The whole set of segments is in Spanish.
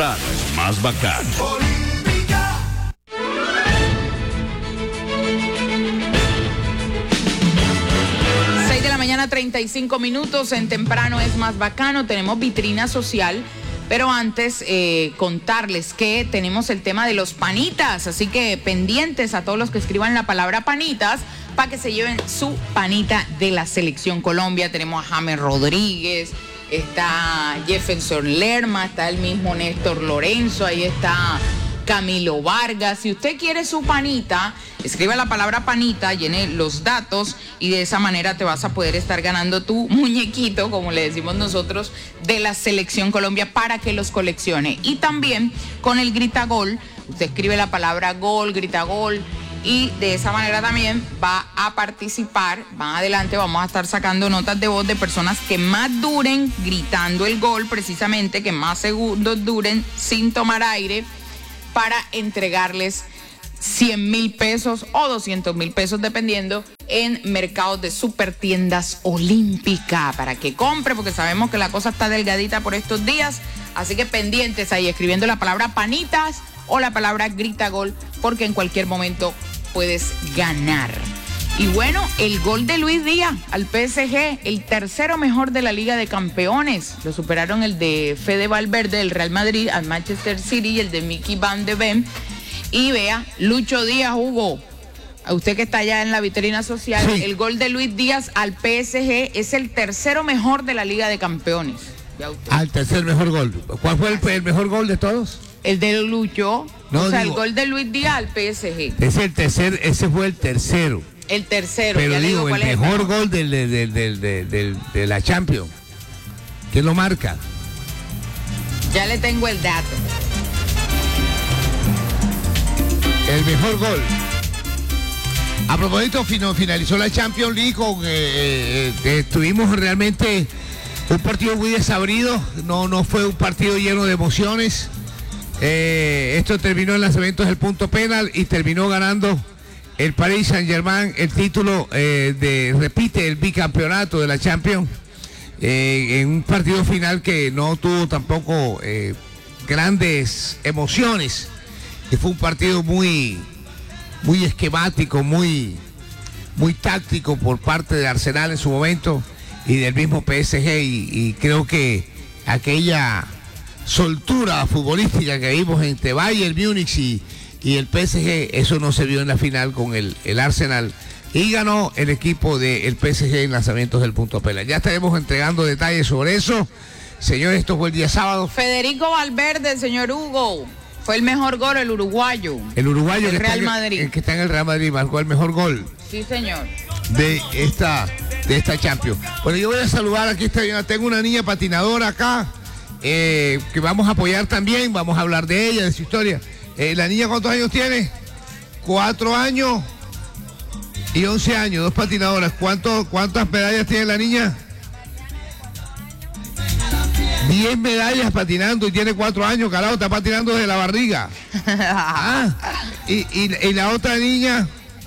Es más bacano. 35 minutos en Temprano es más bacano. Tenemos vitrina social, pero antes contarles que tenemos el tema de los panitas, así que pendientes a todos los que escriban la palabra panitas para que se lleven su panita de la Selección Colombia. Tenemos a James Rodríguez, está Jefferson Lerma, está el mismo Néstor Lorenzo, ahí está Camilo Vargas. Si usted quiere su panita, escriba la palabra panita, llene los datos y de esa manera te vas a poder estar ganando tu muñequito, como le decimos nosotros, de la Selección Colombia para que los coleccione. Y también con el Grita Gol, usted escribe la palabra gol, grita gol, y de esa manera también va a participar. Más adelante vamos a estar sacando notas de voz de personas que más duren gritando el gol, precisamente, que más segundos duren sin tomar aire, para entregarles 100,000 pesos o 200,000 pesos, dependiendo, en mercados de Supertiendas Olímpica, para que compre, porque sabemos que la cosa está delgadita por estos días. Así que pendientes ahí, escribiendo la palabra panitas o la palabra grita gol, porque en cualquier momento puedes ganar. Y bueno, el gol de Luis Díaz al PSG, el tercero mejor de la Liga de Campeones. Lo superaron el de Fede Valverde del Real Madrid al Manchester City y el de Mickey Van de Ven. Y vea, Lucho Díaz, Hugo, a usted que está allá en la vitrina social, sí. El gol de Luis Díaz al PSG es el tercero mejor de la Liga de Campeones. Al tercer mejor gol. ¿Cuál fue el mejor gol de todos? El de Lucho, no, el gol de Luis Díaz al PSG. Es el tercer, ese fue el tercero. El tercero. Pero digo, el mejor gol de la Champions. ¿Quién lo marca? Ya le tengo el dato. El mejor gol. A propósito, finalizó la Champions League con, tuvimos realmente un partido muy desabrido. No fue un partido lleno de emociones. Esto terminó en lanzamientos del punto penal y terminó ganando el Paris Saint-Germain el título repite el bicampeonato de la Champions en un partido final que no tuvo tampoco grandes emociones, que fue un partido muy esquemático, muy táctico por parte de Arsenal en su momento y del mismo PSG, y creo que aquella soltura futbolística que vimos entre Bayern Múnich y el PSG, eso no se vio en la final con el Arsenal, y ganó el equipo del PSG en lanzamientos del punto penal. Ya estaremos entregando detalles sobre eso. Señores, esto fue el día sábado. Federico Valverde, señor Hugo, fue el mejor gol, el uruguayo. El uruguayo del Real Madrid. El que está en el Real Madrid marcó el mejor gol. Sí, señor. De esta Champions. Bueno, yo voy a saludar, aquí tengo una niña patinadora acá, que vamos a apoyar también, vamos a hablar de ella, de su historia. La niña, ¿cuántos años tiene? 4 años y 11 años, 2 patinadoras. ¿Cuántas medallas tiene la niña? 10 medallas patinando y tiene 4 años, carajo, está patinando desde la barriga. Y la otra niña,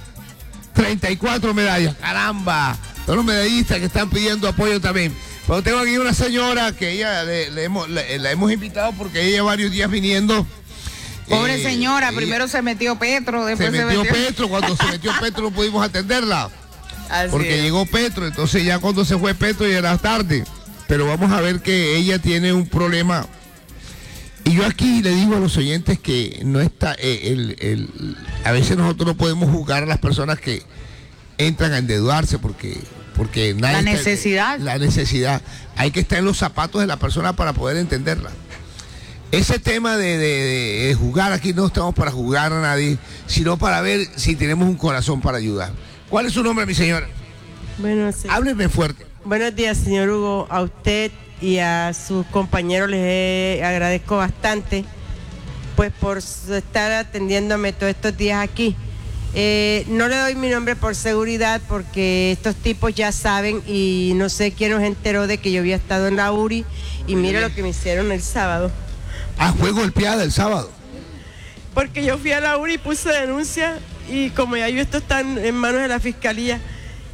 34 medallas, caramba. Todos los medallistas que están pidiendo apoyo también. Pero tengo aquí una señora que ella la hemos invitado porque ella lleva varios días viniendo. Pobre señora, primero se metió Petro, después se metió Petro. Cuando se metió Petro no pudimos atenderla. Así porque es. Llegó Petro, entonces ya cuando se fue Petro ya era tarde. Pero vamos a ver que ella tiene un problema. Y yo aquí le digo a los oyentes que no está, a veces nosotros no podemos juzgar a las personas que entran a endeudarse porque nadie la necesidad. Hay que estar en los zapatos de la persona para poder entenderla. Ese tema de jugar, aquí no estamos para jugar a nadie, sino para ver si tenemos un corazón para ayudar. ¿Cuál es su nombre, mi señora? Bueno, sí. Hábleme fuerte. Buenos días, señor Hugo. A usted y a sus compañeros les agradezco bastante, pues, por estar atendiéndome todos estos días aquí. No le doy mi nombre por seguridad porque estos tipos ya saben, y no sé quién nos enteró de que yo había estado en la URI y mira lo que me hicieron el sábado. Fue golpeada el sábado. Porque yo fui a la URI y puse denuncia, y como ya esto está en manos de la fiscalía,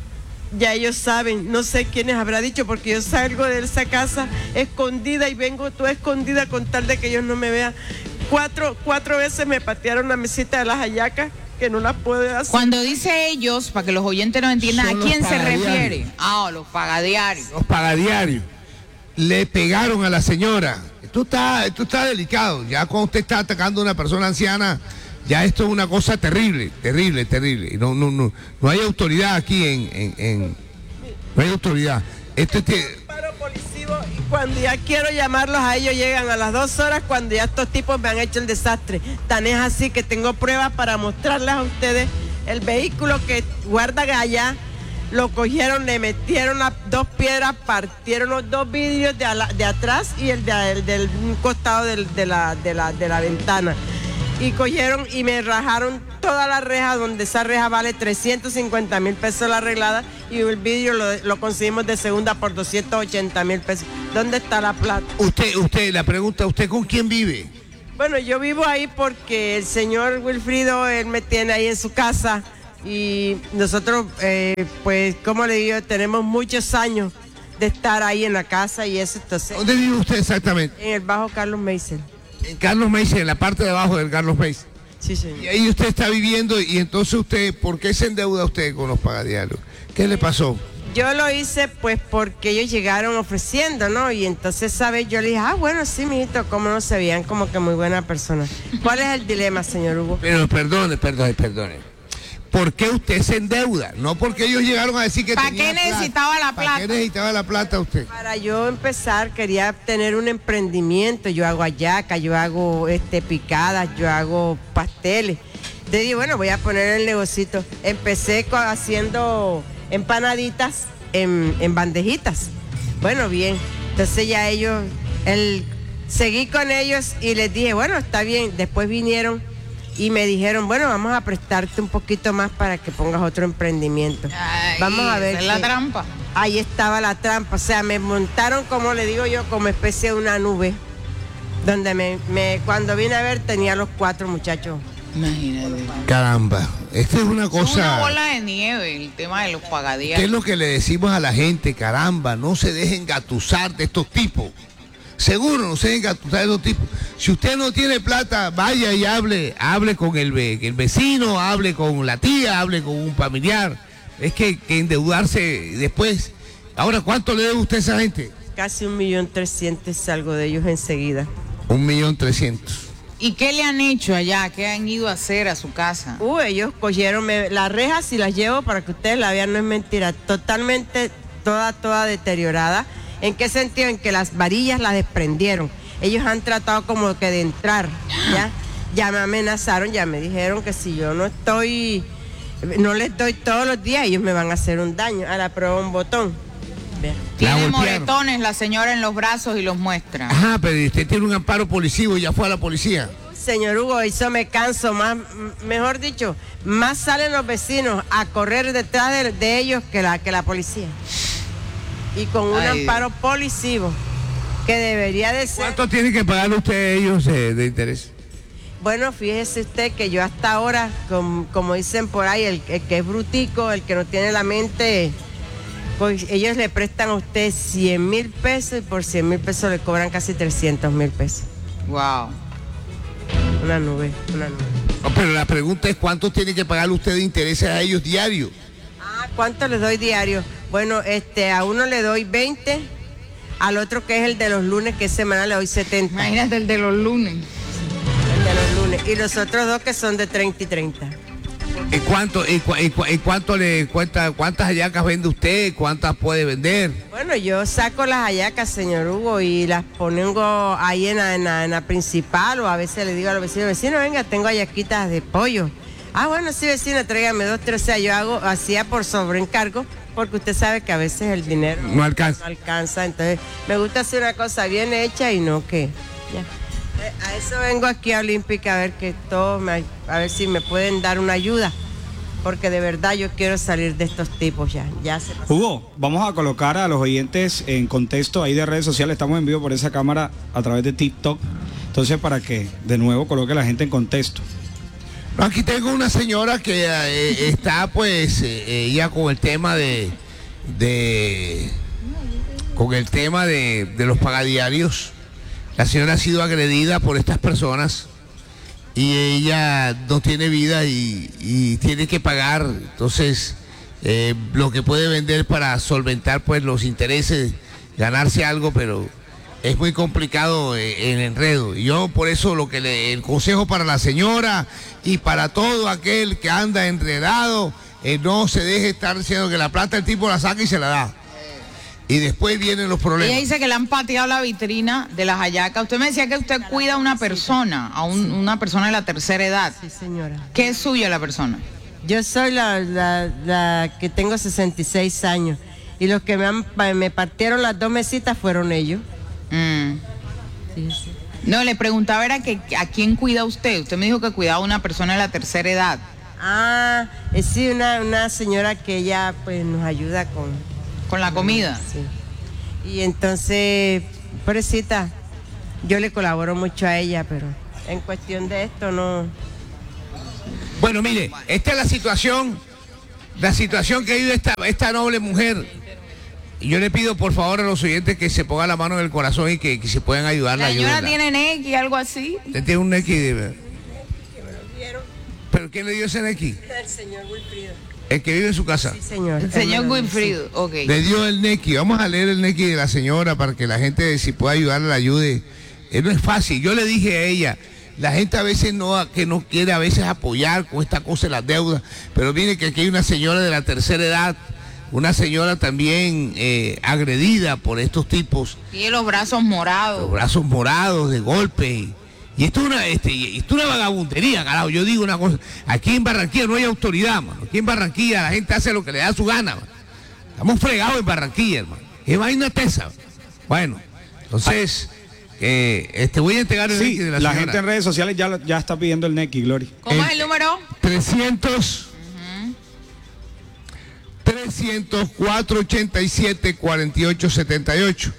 ya ellos saben, no sé quiénes habrá dicho, porque yo salgo de esa casa escondida y vengo toda escondida con tal de que ellos no me vean. Cuatro veces me patearon la mesita de las hallacas, que no las puedo hacer. Cuando dice ellos, para que los oyentes no entiendan, Son ¿a quién los se pagadiarios. refiere? Ah, los pagadiarios. Los pagadiarios le pegaron a la señora. Esto está delicado. Ya cuando usted está atacando a una persona anciana, ya esto es una cosa terrible. Y no hay autoridad aquí no hay autoridad. Paro policivo, y cuando ya quiero llamarlos a ellos llegan a las 2 horas, cuando ya estos tipos me han hecho el desastre. Tan es así que tengo pruebas para mostrarles a ustedes el vehículo que guardan allá. Lo cogieron, le metieron 2 piedras, partieron los 2 vidrios de atrás y el del costado de la ventana. Y cogieron y me rajaron toda la reja, donde esa reja vale 350,000 pesos la arreglada, y el vidrio lo conseguimos de segunda por 280,000 pesos. ¿Dónde está la plata? La pregunta, ¿usted con quién vive? Bueno, yo vivo ahí porque el señor Wilfrido, él me tiene ahí en su casa, y nosotros, pues, como le digo, tenemos muchos años de estar ahí en la casa y eso. Entonces, ¿Dónde vive usted exactamente? en el Bajo Carlos Meisel. En Carlos Meisel, en la parte de abajo del Carlos Meisel. Sí, señor. Y ahí usted está viviendo, y entonces usted, ¿por qué se endeuda usted con los pagadiarios? ¿Qué le pasó? Yo lo hice pues porque ellos llegaron ofreciendo, ¿no? Y entonces, ¿sabes? Yo le dije, bueno, sí, mijito, cómo no se veían como que muy buena persona. ¿Cuál es el dilema, señor Hugo? Pero perdone. ¿Por qué usted se endeuda? No porque ellos llegaron a decir que ¿Para tenía qué plata. necesitaba la plata? ¿Para qué necesitaba la plata usted? Para yo empezar, quería tener un emprendimiento. Yo hago hallacas, yo hago picadas, yo hago pasteles. Te digo, bueno, voy a poner el negocito. Empecé haciendo empanaditas en bandejitas. Bueno, bien. Entonces ya seguí con ellos y les dije, bueno, está bien. Después vinieron y me dijeron, bueno, vamos a prestarte un poquito más para que pongas otro emprendimiento. Vamos a ver. Esa es la trampa. Ahí estaba la trampa. O sea, me montaron, como le digo yo, como especie de una nube, donde cuando vine a ver tenía los 4 muchachos. Imagínate. Caramba, esta es una Es cosa... una bola de nieve el tema de los ¿Qué es pagadiarios. lo que le decimos a la gente? Caramba, no se dejen gatusar de estos tipos. Seguro no se dejen gatusar de estos tipos. Si usted no tiene plata, vaya y hable con el vecino, hable con la tía, hable con un familiar. Es que endeudarse después. Ahora, ¿cuánto le debe usted a esa gente? Casi 1.300.000 salgo de ellos enseguida. 1.300.000. ¿Y qué le han hecho allá? ¿Qué han ido a hacer a su casa? Ellos cogieron las rejas, y las llevo para que ustedes la vean, no es mentira, totalmente toda deteriorada. ¿En qué sentido? En que las varillas las desprendieron. Ellos han tratado como que de entrar, ya me amenazaron, ya me dijeron que si yo no les doy todos los días, ellos me van a hacer un daño. A la prueba un botón. Vean. Tiene golpearon. moretones la señora en los brazos y los muestra. Ajá, pero usted tiene un amparo policivo y ya fue a la policía. Señor Hugo, eso me canso más, mejor dicho, más salen los vecinos a correr detrás de ellos que la policía. Y con un amparo policivo, que debería de ser... ¿Cuánto tiene que pagar usted a ellos de interés? Bueno, fíjese usted que yo hasta ahora, como dicen por ahí, el que es brutico, el que no tiene la mente, pues ellos le prestan a usted 100,000 pesos, y por 100,000 pesos le cobran casi 300,000 pesos. Wow. Una nube. No, pero la pregunta es, ¿cuánto tiene que pagar usted de intereses a ellos diario? ¿Cuánto les doy diario? Bueno, a uno le doy 20, al otro, que es el de los lunes, que es semanal, le doy 70. Imagínate el de los lunes. El de los lunes. Y los otros 2 que son de 30 y 30. ¿Cuántas hallacas vende usted? ¿Cuántas puede vender? Bueno, yo saco las hallacas, señor Hugo, y las pongo ahí en la principal, o a veces le digo a los vecinos, vecino, venga, tengo hallaquitas de pollo. Bueno, sí, vecino, tráigame 2, 3, o sea, yo hacía por sobreencargo, porque usted sabe que a veces el dinero No alcanza. Entonces, me gusta hacer una cosa bien hecha y no que... Ya. A eso vengo aquí a Olímpica, a ver que a ver si me pueden dar una ayuda, porque de verdad yo quiero salir de estos tipos ya se pasó. Hugo, vamos a colocar a los oyentes en contexto ahí de redes sociales, estamos en vivo por esa cámara a través de TikTok, entonces para que de nuevo coloque a la gente en contexto. Aquí tengo una señora que está pues ella con el tema de con el tema de los pagadiarios. La señora ha sido agredida por estas personas y ella no tiene vida y tiene que pagar, entonces lo que puede vender para solventar pues los intereses, ganarse algo, pero es muy complicado el enredo. Y yo por eso el consejo para la señora y para todo aquel que anda enredado, no se deje estar diciendo que la plata el tipo la saca y se la da. Y después vienen los problemas. Ella dice que le han pateado la vitrina de las hallacas. Usted me decía que usted cuida a una persona, una persona de la tercera edad. Sí, señora. ¿Qué es suya la persona? Yo soy la que tengo 66 años. Y los que me partieron las 2 mesitas fueron ellos. Sí. No, le preguntaba era que a quién cuida usted. Usted me dijo que cuidaba a una persona de la tercera edad. Sí, una señora que ella pues nos ayuda ¿Con la comida? Sí. Y entonces, pobrecita, yo le colaboro mucho a ella, pero en cuestión de esto no. Bueno, mire, esta es la situación que vive esta noble mujer. Y yo le pido por favor a los oyentes que se pongan la mano en el corazón y que se puedan ayudarla. ¿La señora tiene Neki, algo así? ¿Usted tiene un Neki? Que me lo dieron. ¿Pero quién le dio ese Neki? El señor Wilfrido. ¿El que vive en su casa? Sí, señor. El señor Wilfrido, sí. Ok. Le dio el Neki. Vamos a leer el Neki de la señora para que la gente, si puede ayudarla, la ayude. No es fácil. Yo le dije a ella, la gente a veces no quiere a veces apoyar con esta cosa de las deudas, pero mire que aquí hay una señora de la tercera edad, una señora también agredida por estos tipos. Tiene los brazos morados. Los brazos morados de golpe. Y esto es una vagabundería, carajo. Yo digo una cosa, aquí en Barranquilla no hay autoridad, mano. Aquí en Barranquilla la gente hace lo que le da su gana, mano. Estamos fregados en Barranquilla, hermano. Es vaina tesa. Bueno, entonces, voy a entregar el Neki de la señora. Gente en redes sociales ya está pidiendo el Neki, Gloria. ¿Cómo es el número? 300-487-4878.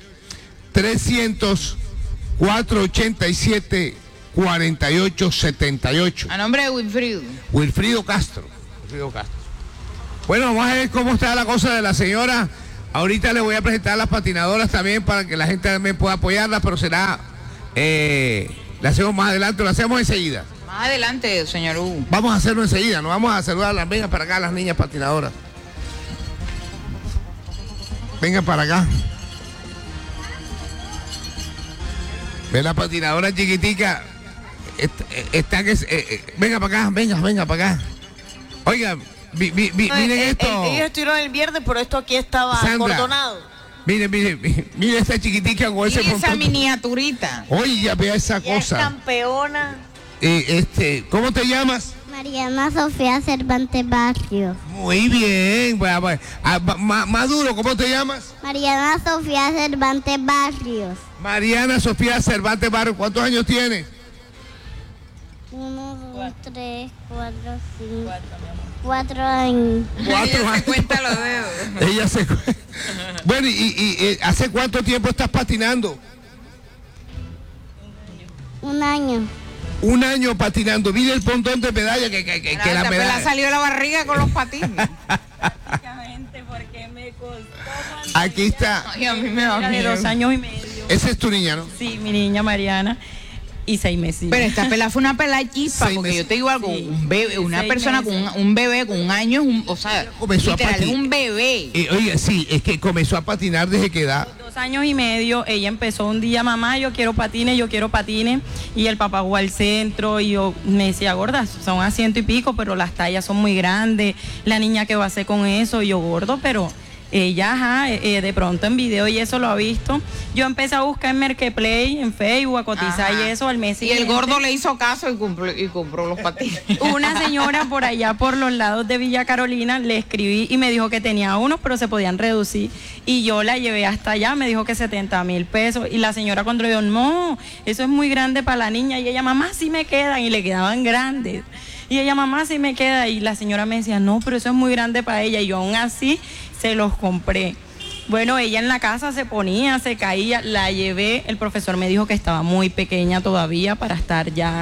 300-487-4878. A nombre de Wilfrido. Wilfrido Castro. Bueno, vamos a ver cómo está la cosa de la señora. Ahorita le voy a presentar a las patinadoras también para que la gente también pueda apoyarla, pero será, la hacemos más adelante, lo hacemos enseguida. Más adelante, señor Hugo. Vamos a hacerlo enseguida, nos vamos a saludar a las, vengan para acá las niñas patinadoras. Vengan para acá. Ve la patinadora chiquitica. Venga para acá, venga para acá. Oiga, miren esto. Ellos estuvieron el viernes, pero esto aquí estaba acordonado. Mire esta chiquitica con ese esa montón. miniaturita. Oye, ya vea esa Ya cosa. es campeona. ¿Cómo te llamas? Mariana Sofía Cervantes Barrios. Muy bien. Más duro, ¿cómo te llamas? Mariana Sofía Cervantes Barrios. Mariana Sofía Cervantes Barrios. ¿Cuántos años tienes? 1, 2, 3, 4, 5, 4 años. 4 Ella años. se cuenta los dedos. Ella se Bueno, ¿y hace cuánto tiempo estás patinando? 1 año. 1 año patinando. Mira el montón de medallas que la La medalla. salió de la barriga con los patines. Porque me costó. Aquí está. Ay, a mí me da De miedo. 2 años y medio. Esa es tu niña, ¿no? Sí, mi niña Mariana. Y 6 meses. Pero esta pela fue una pela chispa, 6 porque meses. yo te digo algo, Sí. un bebé, una 6 persona meses. con un bebé con 1 año, o sea, Comenzó a literal, es patinar. un bebé. Oiga, sí, es que comenzó a patinar desde que edad. 2 años y medio, ella empezó un día, mamá, yo quiero patines, y el papá fue al centro y yo me decía, gorda, son a 100 y pico, pero las tallas son muy grandes, la niña que va a hacer con eso, y yo, gordo, pero ella, de pronto en video y eso lo ha visto. Yo empecé a buscar en Marketplace, en Facebook, a cotizar Ajá. y eso al mes Y el siguiente. gordo le hizo caso y compró los patines. Una señora por allá, por los lados de Villa Carolina, le escribí y me dijo que tenía unos, pero se podían reducir. Y yo la llevé hasta allá, me dijo que 70,000 pesos. Y la señora cuando le dijo, no, eso es muy grande para la niña. Y ella, mamá, sí me quedan. Y le quedaban grandes. Y ella, mamá, sí me queda. Y la señora me decía, no, pero eso es muy grande para ella. Y yo aún así se los compré. Bueno, ella en la casa se ponía, se caía, la llevé. El profesor me dijo que estaba muy pequeña todavía para estar ya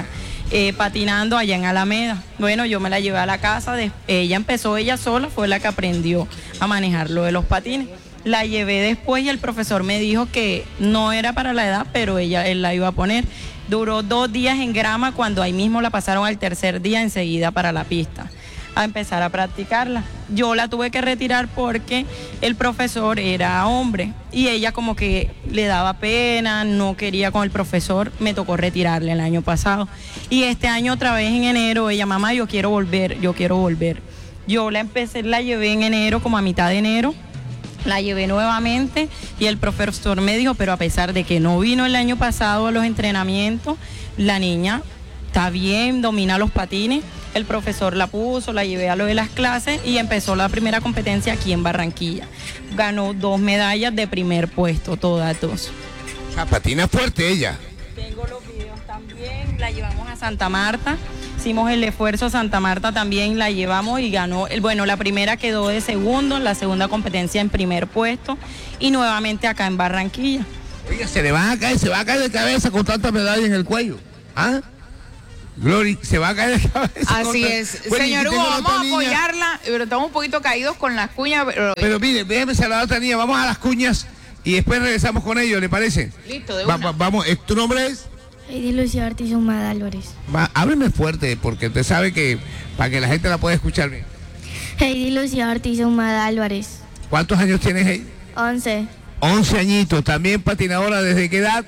patinando allá en Alameda. Bueno, yo me la llevé a la casa, ella empezó ella sola, fue la que aprendió a manejar lo de los patines. La llevé después y el profesor me dijo que no era para la edad, pero él la iba a poner. Duró 2 días en grama, cuando ahí mismo la pasaron al tercer día enseguida para la pista, a empezar a practicarla. Yo la tuve que retirar porque el profesor era hombre y ella como que le daba pena, no quería con el profesor, me tocó retirarla el año pasado. Y este año otra vez en enero, ella, mamá, yo quiero volver. Yo la llevé en enero, como a mitad de enero, la llevé nuevamente y el profesor me dijo, pero a pesar de que no vino el año pasado a los entrenamientos, la niña está bien, domina los patines. El profesor la puso, la llevé a lo de las clases y empezó la primera competencia aquí en Barranquilla. Ganó 2 medallas de primer puesto, todas 2. O sea, patina fuerte ella. Tengo los videos también, la llevamos a Santa Marta. Hicimos el esfuerzo a Santa Marta también, la llevamos y ganó. La primera quedó de segundo, la segunda competencia en primer puesto y nuevamente acá en Barranquilla. Oiga, se va a caer de cabeza con tantas medallas en el cuello. ¿Ah? Glory, se va a caer de cabeza. Así es. Bueno, señor Hugo, vamos a apoyarla, pero estamos un poquito caídos con las cuñas. Pero mire, déjeme saludar a otra niña, vamos a las cuñas y después regresamos con ellos, ¿le parece? Listo, de una. Vamos, ¿tu nombre es? Heidi Lucía Ortiz Humada Álvarez. Hábleme fuerte, porque usted sabe que para que la gente la pueda escuchar bien. Heidi Lucía Ortiz Humada Álvarez. ¿Cuántos años tienes, Heidi? 11. 11 añitos. ¿También patinadora desde qué edad?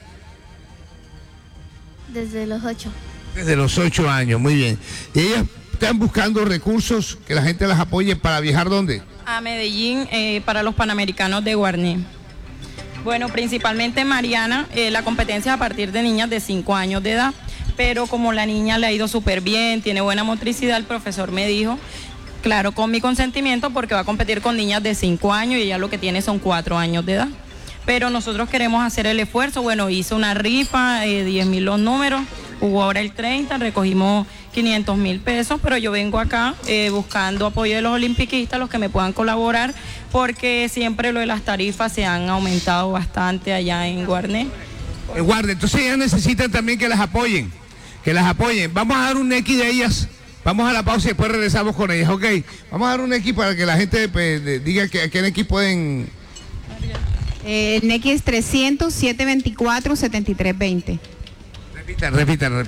Desde los 8. Desde los 8 años, muy bien. ¿Y ellas están buscando recursos que la gente las apoye para viajar dónde? A Medellín, para los Panamericanos de Guarní. Bueno, principalmente Mariana, la competencia es a partir de niñas de 5 años de edad, pero como la niña le ha ido súper bien, tiene buena motricidad, el profesor me dijo, claro, con mi consentimiento, porque va a competir con niñas de 5 años y ella lo que tiene son 4 años de edad. Pero nosotros queremos hacer el esfuerzo, bueno, hice una rifa, 10.000 los números, hubo ahora el 30, recogimos 500.000 pesos, pero yo vengo acá buscando apoyo de los olimpiquistas, los que me puedan colaborar, porque siempre lo de las tarifas se han aumentado bastante allá en Guarné. Entonces ellas necesitan también que las apoyen, Vamos a dar un X de ellas, vamos a la pausa y después regresamos con ellas, ¿ok? Vamos a dar un X para que la gente diga que a qué X pueden... El NX es 300-724-7320. Repitan.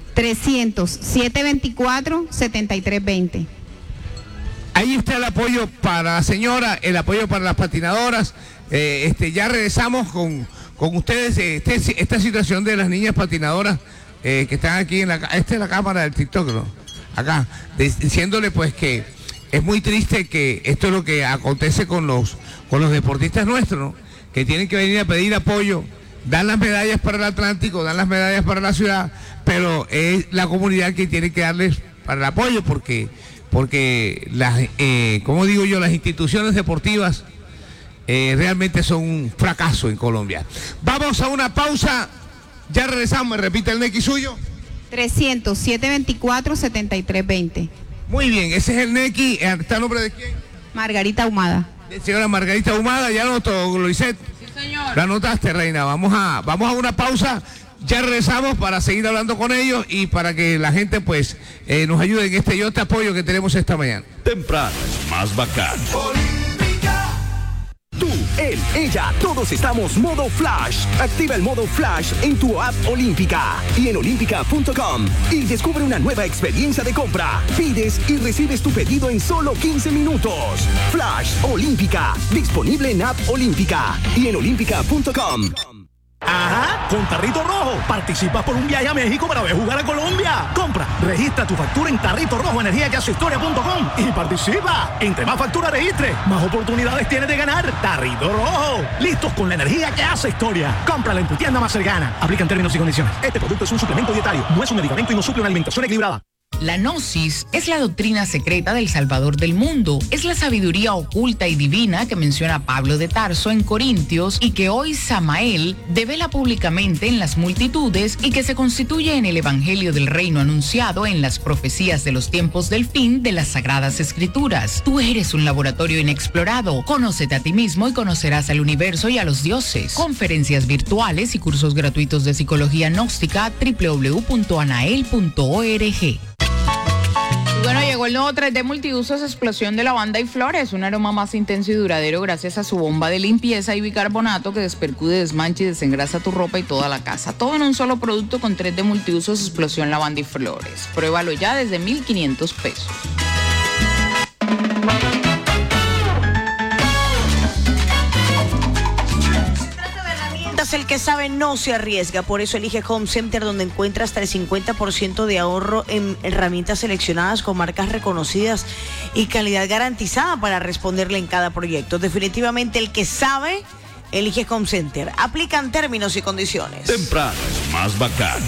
300-724-7320. Ahí está el apoyo para la señora, el apoyo para las patinadoras. Ya regresamos con ustedes. Esta situación de las niñas patinadoras que están aquí esta es la cámara del TikTok, ¿no? Acá, diciéndole pues que es muy triste que esto es lo que acontece con los deportistas nuestros, ¿no? Que tienen que venir a pedir apoyo, dan las medallas para el Atlántico, dan las medallas para la ciudad, pero es la comunidad que tiene que darles para el apoyo, porque las, como digo yo, las instituciones deportivas realmente son un fracaso en Colombia. Vamos a una pausa, ya regresamos, me repite el NX suyo. 300-724-7320. Muy bien, ese es el NX, ¿está el nombre de quién? Margarita Humada. Señora Margarita Humada, ya anotó, Glorisette. Sí, señor. La anotaste, reina. Vamos a una pausa. Ya regresamos para seguir hablando con ellos y para que la gente pues nos ayude en este Yo Te Apoyo que tenemos esta mañana. Temprano es más bacano. Tú, él, ella, todos estamos modo Flash. Activa el modo Flash en tu app Olímpica y en olímpica.com y descubre una nueva experiencia de compra. Pides y recibes tu pedido en solo 15 minutos. Flash Olímpica, disponible en app Olímpica y en olímpica.com. Ajá, con Tarrito Rojo participas por un viaje a México para ver jugar a Colombia. Compra, registra tu factura en Tarrito Rojo energiayasohistoria.com y participa. Entre más factura registre, más oportunidades tienes de ganar. Tarrito Rojo, listos con la energía que hace historia. Cómprala en tu tienda más cercana. Aplican términos y condiciones. Este producto es un suplemento dietario, no es un medicamento y no suple una alimentación equilibrada. La gnosis es la doctrina secreta del Salvador del mundo. Es la sabiduría oculta y divina que menciona Pablo de Tarso en Corintios y que hoy Samael devela públicamente en las multitudes y que se constituye en el evangelio del reino anunciado en las profecías de los tiempos del fin de las Sagradas Escrituras. Tú eres un laboratorio inexplorado. Conócete a ti mismo y conocerás al universo y a los dioses. Conferencias virtuales y cursos gratuitos de psicología gnóstica www.anael.org. Bueno, llegó el nuevo 3D Multiusos Explosión de Lavanda y Flores, un aroma más intenso y duradero gracias a su bomba de limpieza y bicarbonato que despercude, desmancha y desengrasa tu ropa y toda la casa. Todo en un solo producto con 3D Multiusos Explosión Lavanda y Flores. Pruébalo ya desde 1,500 pesos. El que sabe no se arriesga, por eso elige Home Center, donde encuentra hasta el 50% de ahorro en herramientas seleccionadas con marcas reconocidas y calidad garantizada para responderle en cada proyecto. Definitivamente el que sabe elige Home Center. Aplican términos y condiciones. Temprano es más bacán.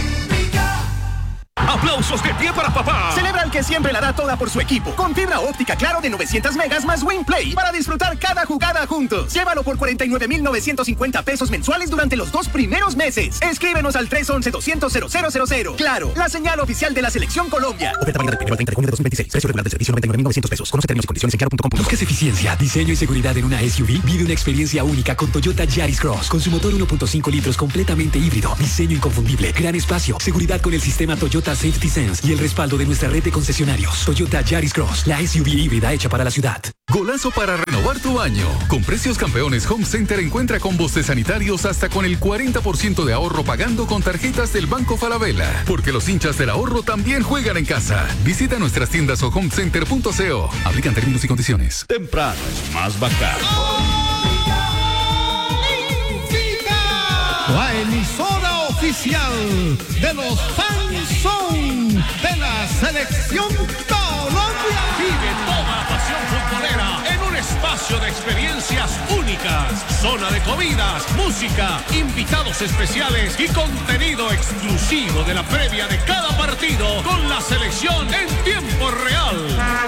¡Aplausos de pie para papá! Celebra al que siempre la da toda por su equipo. Con fibra óptica Claro de 900 megas más WinPlay para disfrutar cada jugada juntos. Llévalo por 49,950 pesos mensuales durante los 2 primeros meses. Escríbenos al 311-200-0000. Claro, la señal oficial de la Selección Colombia. Oferta válida del 1 al 30 de junio de 2026. Precio regular del servicio 99,900 pesos. Conoce términos y condiciones en claro.com. ¿Buscas eficiencia, diseño y seguridad en una SUV? Vive una experiencia única con Toyota Yaris Cross. Con su motor 1.5 litros completamente híbrido, diseño inconfundible, gran espacio, seguridad con el sistema Toyota Safety Sense y el respaldo de nuestra red de concesionarios. Toyota Yaris Cross, la SUV híbrida hecha para la ciudad. Golazo para renovar tu baño. Con precios campeones, Home Center encuentra combos de sanitarios hasta con el 40% de ahorro pagando con tarjetas del Banco Falabella. Porque los hinchas del ahorro también juegan en casa. Visita nuestras tiendas o homecenter.co. Aplican términos y condiciones. Temprano es más bacán. La emisora oficial de los Sansón de la Selección Colombia. Vive toda la pasión futbolera en un espacio de experiencias únicas. Zona de comidas, música, invitados especiales y contenido exclusivo de la previa de cada partido con la selección en tiempo real.